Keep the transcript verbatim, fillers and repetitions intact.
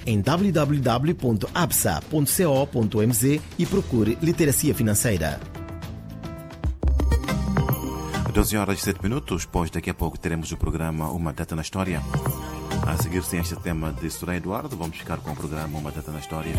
em w w w ponto absa ponto co ponto m z e procure Literacia Financeira. doze horas e sete minutos, pois daqui a pouco teremos o programa Uma Data na História. A seguir, sem este tema de Soraya Eduardo, vamos ficar com o programa Uma Data na História.